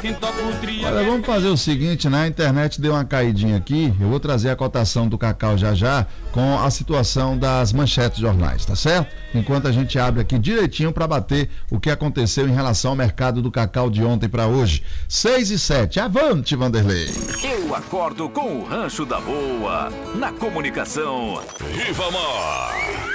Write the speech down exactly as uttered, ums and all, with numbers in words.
quem toca o trio. Olha, vamos fazer o seguinte, né? A internet deu uma caidinha aqui. Eu vou trazer a cotação do cacau já já com a situação das manchetes de jornais, tá certo? Enquanto a gente abre aqui direitinho para bater o que aconteceu em relação ao mercado do cacau de ontem para hoje. seis e sete. Avante, Vanderlei. Eu acordo com o Rancho da Boa. Na comunicação, Ribamar.